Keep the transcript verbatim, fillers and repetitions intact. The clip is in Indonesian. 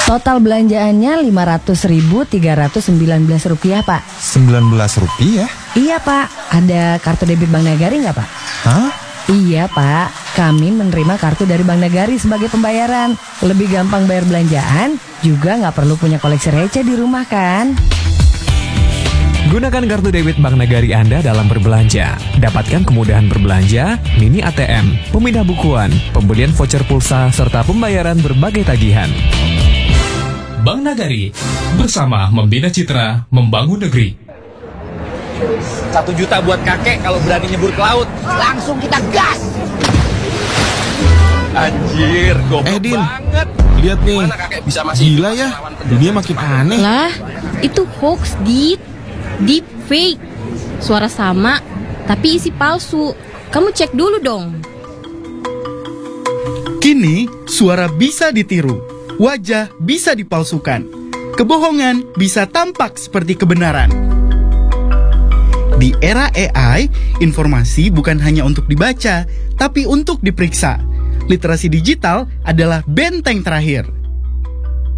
Total belanjaannya lima ratus ribu tiga ratus sembilan belas rupiah, Pak. sembilan belas rupiah? Iya, Pak. Ada kartu debit Bank Nagari nggak, Pak? Hah? Iya, Pak. Kami menerima kartu dari Bank Nagari sebagai pembayaran. Lebih gampang bayar belanjaan, juga nggak perlu punya koleksi receh di rumah, kan? Gunakan kartu debit Bank Nagari Anda dalam berbelanja. Dapatkan kemudahan berbelanja, mini A T M, pemindah bukuan, pembelian voucher pulsa, serta pembayaran berbagai tagihan. Bank Nagari, bersama membina citra, membangun negeri. Satu juta buat kakek kalau berani nyebur ke laut. Langsung kita gas. Anjir, goblok Eh, Din. banget. Lihat nih, Mana kakek bisa masih gila ya, dunia makin aneh. Lah, itu hoax, Dit. Deep fake. Suara sama, tapi isi palsu. Kamu cek dulu dong. Kini, suara bisa ditiru, wajah bisa dipalsukan, kebohongan bisa tampak seperti kebenaran. Di era A I, informasi bukan hanya untuk dibaca, tapi untuk diperiksa. Literasi digital adalah benteng terakhir.